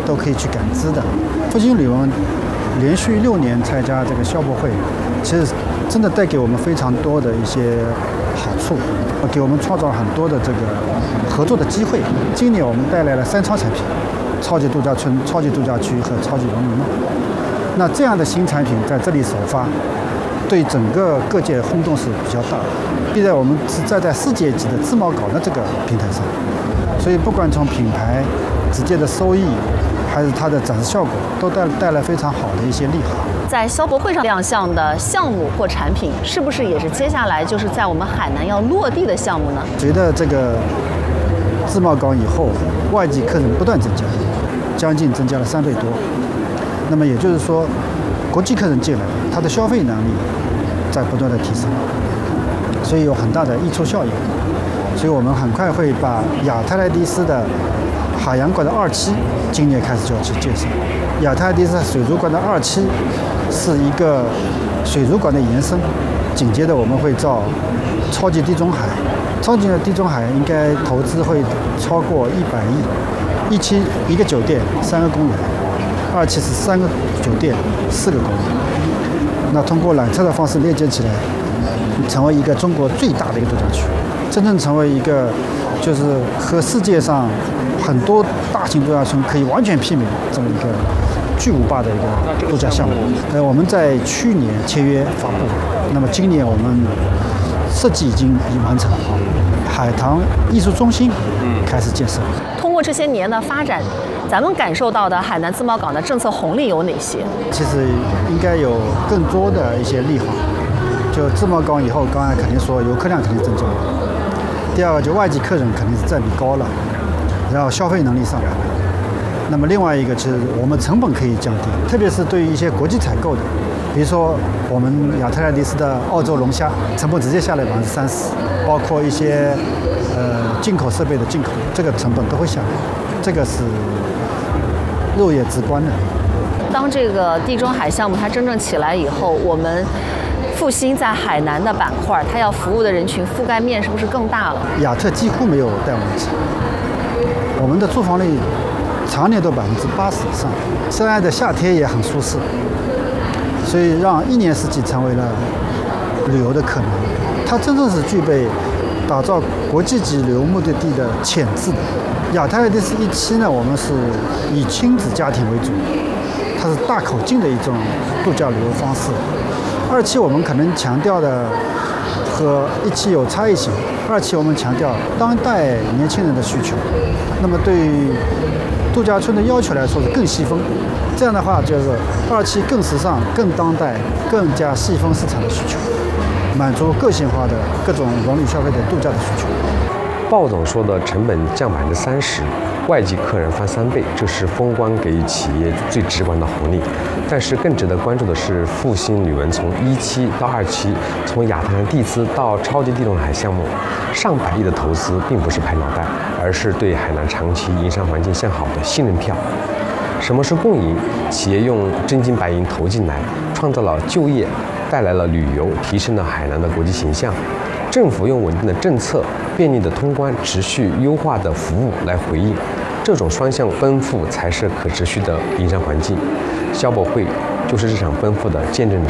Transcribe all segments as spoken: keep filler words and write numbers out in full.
都可以去感知的。复兴旅文连续六年参加这个消博会，其实真的带给我们非常多的一些好处，给我们创造了很多的这个合作的机会。今年我们带来了三超产品：超级度假村、超级度假区和超级文明梦。那这样的新产品在这里首发，对整个各界轰动是比较大的。毕竟我们是站在世界级的自贸港的这个平台上，所以不管从品牌直接的收益，还是它的展示效果，都带带来非常好的一些利好。 在消博会上亮相的项目或产品，是不是也是接下来就是在我们海南要落地的项目呢？ 随着这个自贸港以后，外籍客人不断增加，将近增加了三倍多。那么也就是说，国际客人进来，他的消费能力在不断的提升，所以有很大的溢出效应。所以我们很快会把亚特兰蒂斯的海洋馆的二期今年开始就要去建设。亚特兰蒂斯水族馆的二期是一个水族馆的延伸，紧接着我们会造超级地中海，超级的地中海应该投资会超过一百亿。一期一个酒店，三个公园。二期是三个酒店，四个公园。那通过缆车的方式链接起来，成为一个中国最大的一个度假区，真正成为一个就是和世界上很多大型度假村可以完全媲美这么一个巨无霸的一个度假项目。呃，我们在去年签约发布，那么今年我们设计已经已经完成了，海棠艺术中心开始建设。 通过这些年的发展，咱们感受到的海南自贸港的政策红利有哪些？ 其实应该有更多的一些利好。就自贸港以后，刚才肯定说游客量肯定增加了。第二个，就外籍客人肯定是占比高了，然后消费能力上来了。那么另外一个，其实我们成本可以降低，特别是对于一些国际采购的，比如说我们亚特兰蒂斯的澳洲龙虾，成本直接下来百分之三十，包括一些呃进口设备的进口，这个成本都会下来，这个是肉眼直观的。 当这个地中海项目它真正起来以后，我们复兴在海南的板块，它要服务的人群覆盖面是不是更大了？ 亚特几乎没有淡旺季，我们的住房率常年都百分之八十以上，深爱的夏天也很舒适，所以让一年四季成为了旅游的可能。它真正是具备打造国际级旅游目的地的潜质的。亚特兰蒂斯一期呢，我们是以亲子家庭为主，它是大口径的一种度假旅游方式。二期我们可能强调的和一期有差异性，二期我们强调当代年轻人的需求，那么对于度假村的要求来说是更细分，这样的话就是二期更时尚、更当代、更加细分市场的需求，满足个性化的各种文旅消费者度假的需求。 鲍总说的成本降百分之三十，外籍客人翻三倍，这是封关给予企业最直观的红利。但是更值得关注的是，复兴旅文从一期到二期，从亚特兰蒂斯到超级地中海项目，上百亿的投资并不是拍脑袋，而是对海南长期营商环境向好的信任票。什么是共赢？企业用真金白银投进来，创造了就业，带来了旅游，提升了海南的国际形象。政府用稳定的政策、便利的通关、持续优化的服务来回应，这种双向奔赴才是可持续的营商环境。消博会就是这场奔赴的见证者。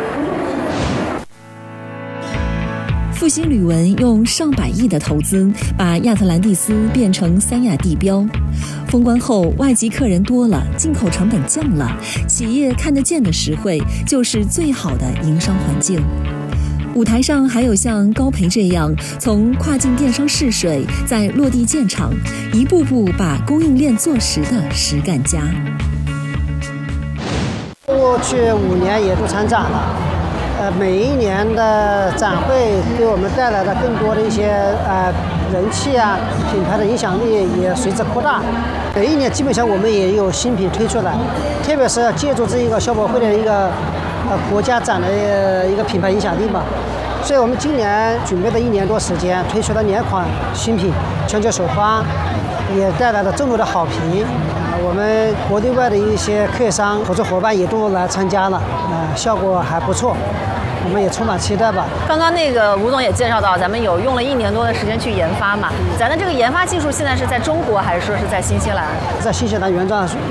复兴旅文用上百亿的投资，把亚特兰蒂斯变成三亚地标。封关后，外籍客人多了，进口成本降了，企业看得见的实惠，就是最好的营商环境。舞台上还有像高培这样从跨境电商试水，在落地建厂，一步步把供应链做实的实干家。 过去五年也都参展了，呃，每一年的展会给我们带来的更多的一些呃人气啊，品牌的影响力也随之扩大。每一年基本上我们也有新品推出来，特别是借助这一个消博会的一个呃国家展的一个品牌影响力吧。所以我们今年准备了一年多时间，推出了两款新品，全球首发，也带来了众多的好评。我们国内外的一些客商、合作伙伴也都来参加了，呃，效果还不错，我们也充满期待吧。 刚刚那个吴总也介绍到，咱们有用了一年多的时间去研发嘛，咱的这个研发技术现在是在中国还是说是在新西兰？ 在新西兰原装